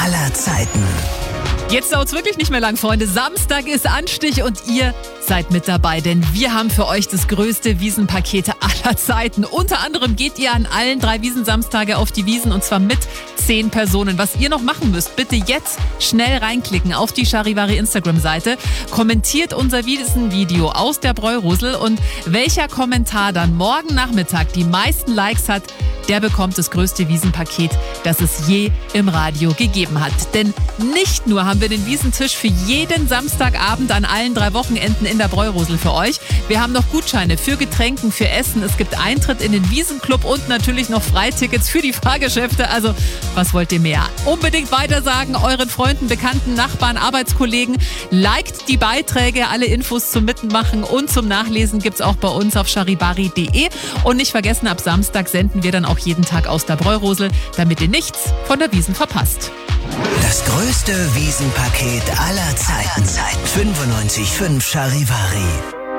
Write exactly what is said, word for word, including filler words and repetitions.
aller Zeiten. Jetzt dauert es wirklich nicht mehr lang, Freunde. Samstag ist Anstich und ihr seid mit dabei, denn wir haben für euch das größte Wiesenpaket aller Zeiten. Unter anderem geht ihr an allen drei Wiesensamstage auf die Wiesen und zwar mit zehn Personen. Was ihr noch machen müsst, bitte jetzt schnell reinklicken auf die Charivari Instagram-Seite, kommentiert unser Wiesenvideo aus der Bräurosel und welcher Kommentar dann morgen Nachmittag die meisten Likes hat, der bekommt das größte Wiesenpaket, das es je im Radio gegeben hat. Denn nicht nur haben wir den Wiesentisch für jeden Samstagabend an allen drei Wochenenden in der Bräurosel für euch. Wir haben noch Gutscheine für Getränken, für Essen. Es gibt Eintritt in den Wiesenclub und natürlich noch Freitickets für die Fahrgeschäfte. Also, was wollt ihr mehr? Unbedingt weitersagen euren Freunden, Bekannten, Nachbarn, Arbeitskollegen. Liked die Beiträge, alle Infos zum Mitmachen und zum Nachlesen gibt's auch bei uns auf charivari punkt de. Und nicht vergessen, ab Samstag senden wir dann auch jeden Tag aus der Bräurosel, damit ihr nichts von der Wiesn verpasst. Das größte Wiesenpaket aller Zeiten. fünfundneunzig Komma fünf Charivari.